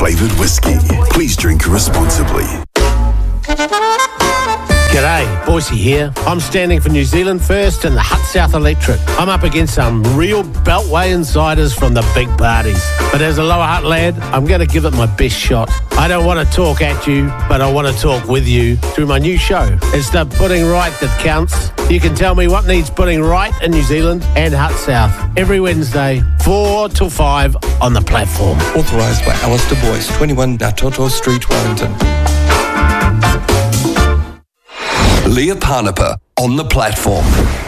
flavoured whiskey. Please drink responsibly. G'day, Boise here. I'm standing for New Zealand First and the Hutt South Electorate. I'm up against some real Beltway insiders from the big parties. But as a Lower Hutt lad, I'm going to give it my best shot. I don't want to talk at you, but I want to talk with you through my new show. It's the Putting Right that counts. You can tell me what needs putting right in New Zealand and Hutt South every Wednesday, 4 till 5 on the platform. Authorised by Alistair Boyce, 21 Natoto Street, Wellington. Leah Parnapa on the platform.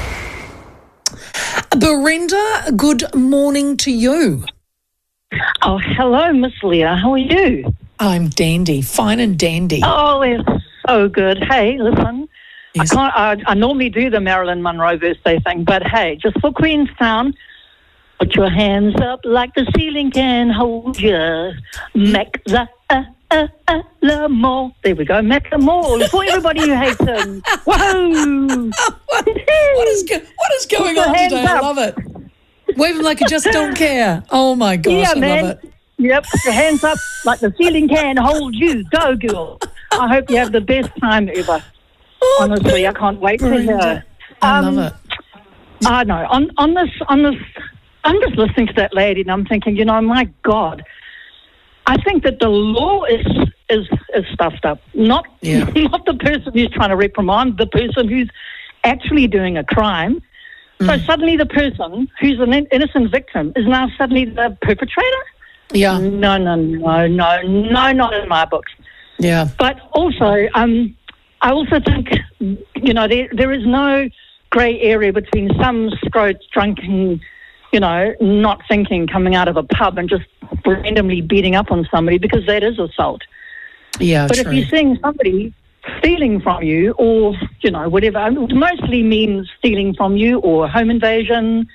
Brenda, good morning to you. Oh, hello, Miss Leah. How are you? I'm dandy, fine and dandy. Oh, it's so good. Hey, listen, Yes. I normally do the Marilyn Monroe birthday thing, but hey, just for Queenstown, put your hands up like the ceiling can hold you. Make the Lamore. There we go, Macklemore. For everybody who hates him. Whoa! What is going on hands today? I up. love it. Wave them like you just don't care. Oh my gosh, Yeah, I man. love it. Yep, put your hands up like the ceiling can hold you. Go, girl. I hope you have the best time ever. Honestly, I can't wait to hear. Brenda, I love it. I know. On this, I'm just listening to that lady, and I'm thinking, my God, I think that the law is stuffed up. Not the person who's trying to reprimand, the person who's actually doing a crime. So suddenly the person who's an innocent victim is now suddenly the perpetrator? Yeah, No, not in my books. yeah. But also, I also think, there is no grey area between some scrote drunken, not thinking, coming out of a pub and just randomly beating up on somebody, because that is assault. Yeah, But true. if you're seeing somebody stealing from you, or, whatever, it mostly means stealing from you or home invasion.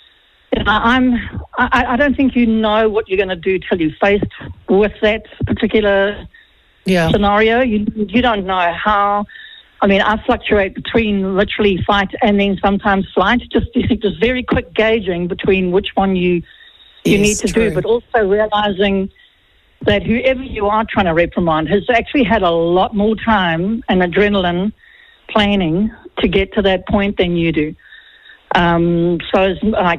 I don't think you know what you're going to do till you're faced with that particular scenario. You don't know how. I mean, I fluctuate between literally fight and then sometimes flight. Just very quick gauging between which one you need to do, but also realizing that whoever you are trying to reprimand has actually had a lot more time and adrenaline planning to get to that point than you do. So it's like,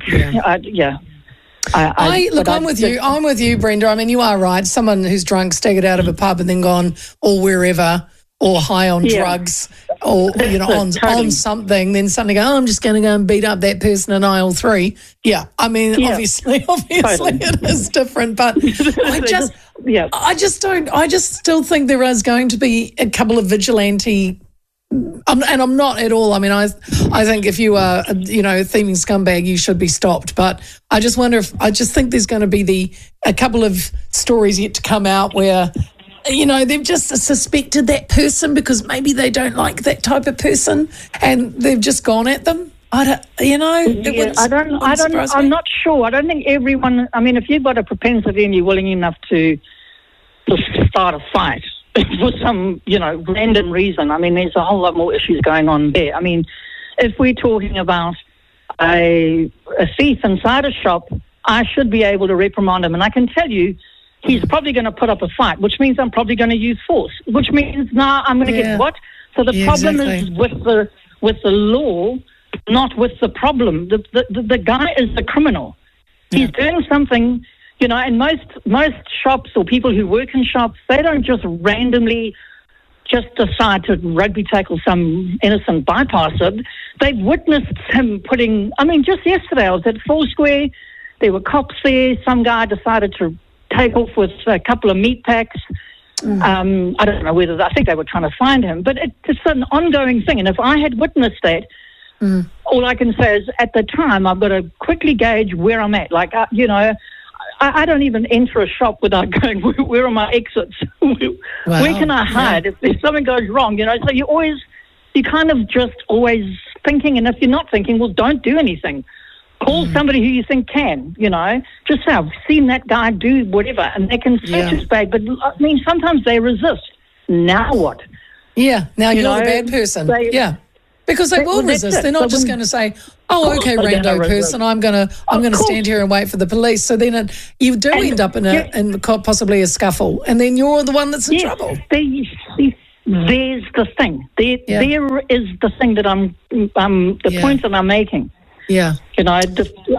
I'm with you. I'm with you, Brenda. I mean, you are right. Someone who's drunk, staggered out of a pub and then gone or wherever, or high on drugs, or on something, then suddenly go, I'm just going to go and beat up that person in aisle 3. Yeah, I mean, obviously, totally. it is different, but I just still think there is going to be a couple of vigilante. And I'm not at all. I mean, I think if you are, a thieving scumbag, you should be stopped. But I just wonder I just think there's going to be a couple of stories yet to come out where, they've just suspected that person because maybe they don't like that type of person, and they've just gone at them. I'm not sure. I don't think everyone. I mean, if you've got a propensity and you're willing enough to start a fight for some, random reason, I mean, there's a whole lot more issues going on there. I mean, if we're talking about a thief inside a shop, I should be able to reprimand him, and I can tell you, he's probably going to put up a fight, which means I'm probably going to use force, which means now I'm going to get what? So the problem is with the law, not with the problem. The guy is the criminal. He's doing something, and most shops or people who work in shops, they don't just randomly just decide to rugby tackle some innocent bypasser. They've witnessed him just yesterday I was at Foursquare, there were cops there, some guy decided to take off with a couple of meat packs. I don't know I think they were trying to find him, but it's an ongoing thing. And if I had witnessed that, all I can say is at the time I've got to quickly gauge where I'm at. Like, I don't even enter a shop without going, where are my exits? Where can I hide if there's something goes wrong? So you kind of just always thinking, and if you're not thinking, well, don't do anything. Call somebody who you think can, Just say, I've seen that guy do whatever, and they can search his bag. But, I mean, sometimes they resist. Now what? Yeah, now you're the bad person. Because they will that's resist. it. They're not So just when- going to say, "Oh, okay, they're gonna rando resist. person, I'm going to course. stand here and wait for the police." So then you do end up in possibly a scuffle, and then you're the one that's in trouble. There's the thing. There is the thing that the point that I'm making. Yeah. You know,